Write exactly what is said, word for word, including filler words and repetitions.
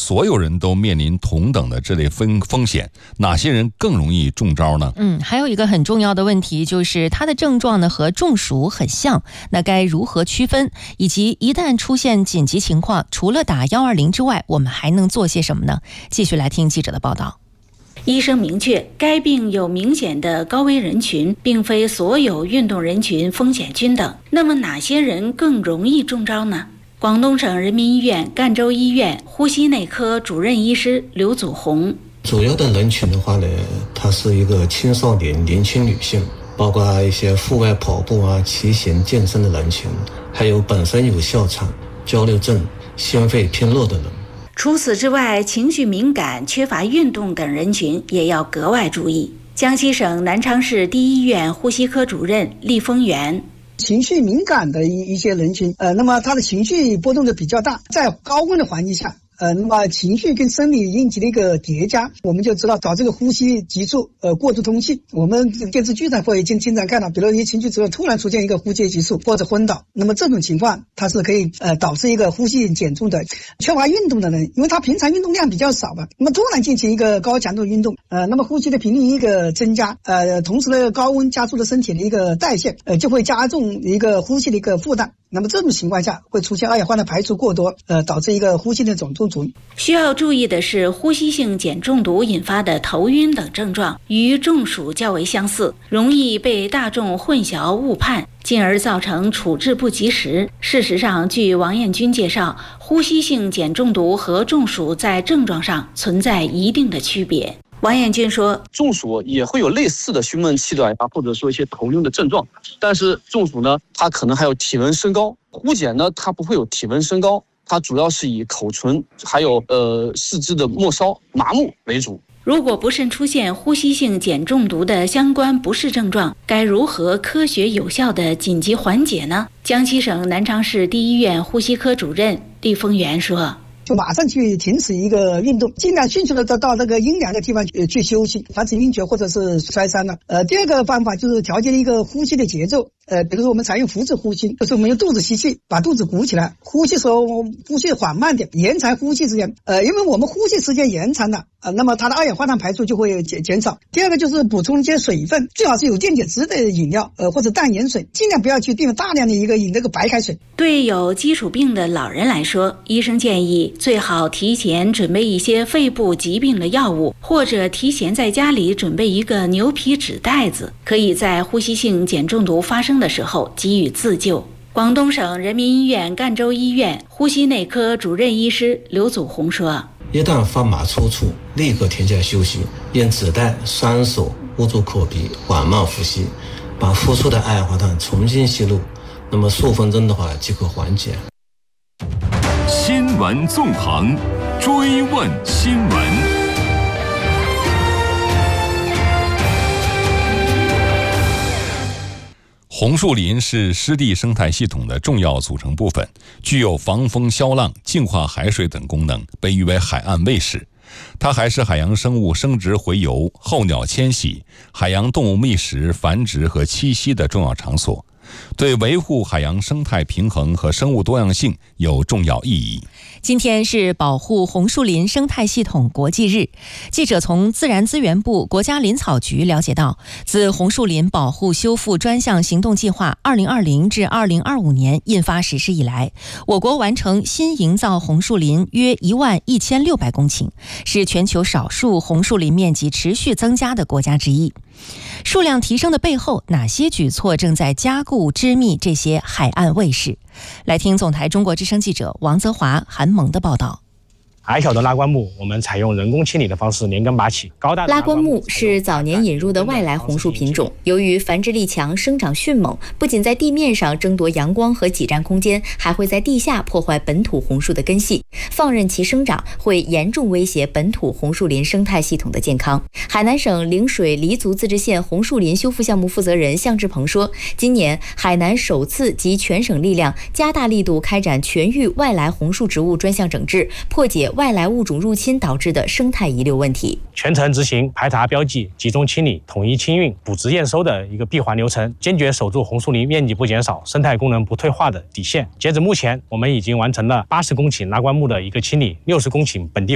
所有人都面临同等的这类风风险，哪些人更容易中招呢？ 嗯，还有一个很重要的问题就是它的症状呢和中暑很像，那该如何区分？以及一旦出现紧急情况，除了打一二零之外，我们还能做些什么呢？继续来听记者的报道。 医生明确，该病有明显的高危人群，并非所有运动人群风险均等。那么哪些人更容易中招呢？广东省人民医院赣州医院呼吸内科主任医师刘祖红， 主要的人群的话呢，它是一个青少年、年轻女性，包括一些户外跑步啊、骑行、健身的人群，还有本身有哮喘、焦虑症、心肺偏弱的人。 除此之外，情绪敏感、缺乏运动等人群也要格外注意。江西省南昌市第一医院呼吸科主任厉峰元， 情绪敏感的一一些人群，呃，那么他的情绪波动的比较大，在高温的环境下，呃，那么情绪跟生理应激的一个叠加，我们就知道导致这个呼吸急促，呃，过度通气。我们电视剧上会经经常看到，比如一些情绪之后突然出现一个呼吸急促或者昏倒，那么这种情况它是可以呃导致一个呼吸减重的。缺乏运动的人，因为他平常运动量比较少嘛，那么突然进行一个高强度运动，呃，那么呼吸的频率一个增加，呃，同时呢高温加速了身体的一个代谢，呃，就会加重一个呼吸的一个负担。那么这种情况下会出现二氧化碳排出过多，呃，导致一个呼吸的总中毒。 需要注意的是，呼吸性碱中毒引发的头晕等症状与中暑较为相似，容易被大众混淆误判，进而造成处置不及时。事实上，据王彦军介绍，呼吸性碱中毒和中暑在症状上存在一定的区别。王彦军说， 中暑也会有类似的胸闷气短啊，或者说一些头晕的症状，但是中暑呢，它可能还有体温升高；呼碱呢，它不会有体温升高，它主要是以口唇还有呃四肢的末梢麻木为主。 如果不慎出现呼吸性碱中毒的相关不适症状，该如何科学有效的紧急缓解呢？江西省南昌市第一医院呼吸科主任厉峰元说， 就马上去停止一个运动，尽量迅速的到到这个阴凉的地方去去休息，防止晕厥或者是摔伤了。呃，第二个方法就是调节一个呼吸的节奏。呃，比如说我们采用腹式呼吸，就是我们用肚子吸气，把肚子鼓起来，呼吸时候呼吸缓慢点，延长呼吸时间。呃，因为我们呼吸时间延长了，呃，那么它的二氧化碳排出就会减减少。第二个就是补充一些水分，最好是有电解质的饮料，呃，或者淡盐水，尽量不要去用大量的一个饮那个白开水。 对有基础病的老人来说，医生建议最好提前准备一些肺部疾病的药物，或者提前在家里准备一个牛皮纸袋子，可以在呼吸性碱中毒发生的时候给予自救。广东省人民医院赣州医院呼吸内科主任医师刘祖红说， 一旦发麻抽搐，立刻停下休息，用纸袋双手捂住口鼻，缓慢呼吸，把呼出的二氧化碳重新吸入，那么数分钟的话即可缓解。 新闻纵横，追问新闻。 红树林是湿地生态系统的重要组成部分，具有防风消浪、净化海水等功能，被誉为海岸卫士。它还是海洋生物生殖洄游、候鸟迁徙、海洋动物觅食、繁殖和栖息的重要场所，对维护海洋生态平衡和生物多样性有重要意义。 今天是保护红树林生态系统国际日。记者从自然资源部国家林草局了解到，自红树林保护修复专项行动计划二零二零至二零二五年印发实施以来，我国完成新营造红树林约一万一千六百公顷，是全球少数红树林面积持续增加的国家之一。数量提升的背后，哪些举措正在加固织密这些海岸卫士？来听总台中国之声记者王泽华、韩萌的报道。 矮小的拉棺木，我们采用人工清理的方式连根拔起。高大的拉棺木是早年引入的外来红树品种，由于繁殖力强、生长迅猛，不仅在地面上争夺阳光和挤占空间，还会在地下破坏本土红树的根系。放任其生长，会严重威胁本土红树林生态系统的健康。海南省陵水黎族自治县红树林修复项目负责人向志鹏说，今年海南首次集全省力量，加大力度开展全域外来红树植物专项整治，破解外来物种入侵导致的生态遗留问题， 全程执行排查标记、集中清理、统一清运、补植验收的一个闭环流程，坚决守住红树林面积不减少、生态功能不退化的底线。截止目前，我们已经完成了八十公顷拉棺木的一个清理，六十公顷本地